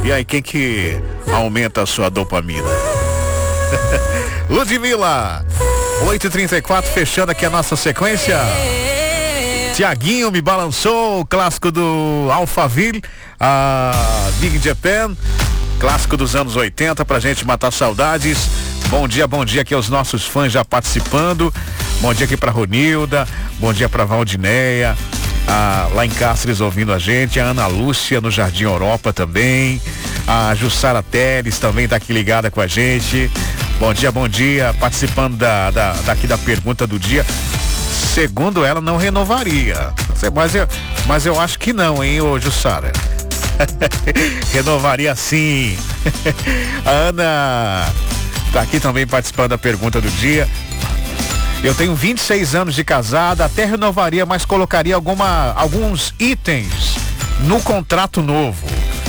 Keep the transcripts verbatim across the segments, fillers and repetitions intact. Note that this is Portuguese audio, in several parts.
E aí, quem que aumenta a sua dopamina? Ludmilla, oito e trinta e quatro, fechando aqui a nossa sequência. Tiaguinho me balançou, o clássico do Alphaville, a Big Japan, clássico dos anos oitenta, pra gente matar saudades. Bom dia, bom dia aqui aos nossos fãs já participando. Bom dia aqui pra Ronilda, bom dia pra Valdineia, a, lá em Cáceres ouvindo a gente, a Ana Lúcia no Jardim Europa também, a Jussara Teles também tá aqui ligada com a gente. Bom dia, bom dia, participando da, da, daqui da pergunta do dia. Segundo ela, não renovaria. Mas eu, mas eu acho que não, hein, ô Jussara? Renovaria sim. A Ana tá aqui também participando da pergunta do dia. Eu tenho vinte e seis anos de casada, até renovaria, mas colocaria alguma, alguns itens no contrato novo.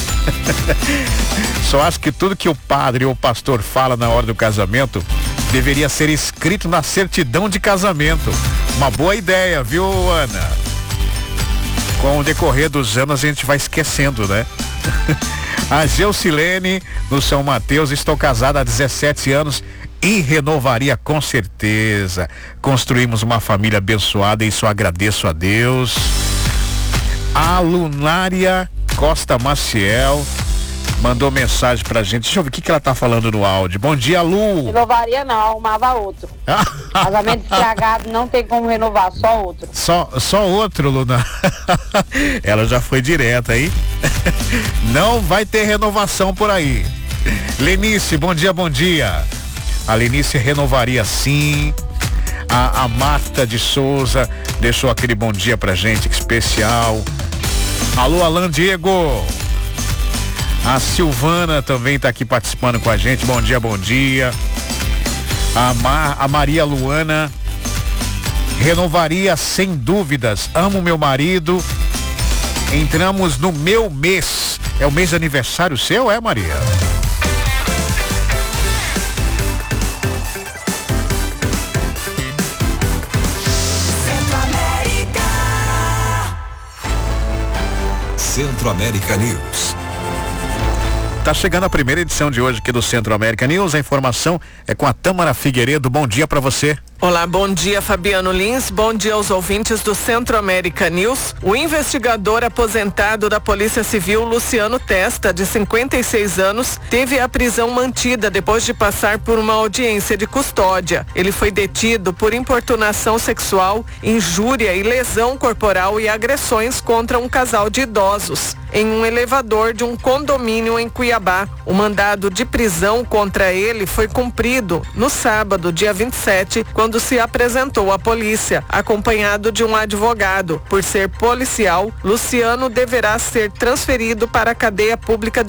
Só acho que tudo que o padre ou o pastor fala na hora do casamento deveria ser escrito na certidão de casamento. Uma boa ideia, viu, Ana? Com o decorrer dos anos a gente vai esquecendo, né? A Geusilene, no São Mateus, estou casada há dezessete anos e renovaria com certeza. Construímos uma família abençoada e isso eu agradeço a Deus. A Lunária Costa Maciel mandou mensagem pra gente. Deixa eu ver o que, que ela tá falando no áudio. Bom dia, Lu. Renovaria não, arrumava outro. Casamento estragado não tem como renovar, só outro. Só, só outro, Luna. Ela já foi direta, hein? Não vai ter renovação por aí. Lenice, bom dia, bom dia. A Lenice renovaria sim. A, a Marta de Souza deixou aquele bom dia pra gente, que especial. Alô, Alan Diego. A Silvana também tá aqui participando com a gente. Bom dia, bom dia. A, Mar, a Maria Luana renovaria sem dúvidas. Amo meu marido. Entramos no meu mês. É o mês de aniversário seu, é, Maria? Centro América News. Tá chegando a primeira edição de hoje aqui do Centro América News. A informação é com a Tâmara Figueiredo. Bom dia para você. Olá, bom dia, Fabiano Lins. Bom dia aos ouvintes do Centro América News. O investigador aposentado da Polícia Civil, Luciano Testa, de cinquenta e seis anos, teve a prisão mantida depois de passar por uma audiência de custódia. Ele foi detido por importunação sexual, injúria e lesão corporal e agressões contra um casal de idosos em um elevador de um condomínio em Cuiabá. O mandado de prisão contra ele foi cumprido no sábado, dia vinte e sete, quando se apresentou à polícia, acompanhado de um advogado. Por ser policial, Luciano deverá ser transferido para a cadeia pública de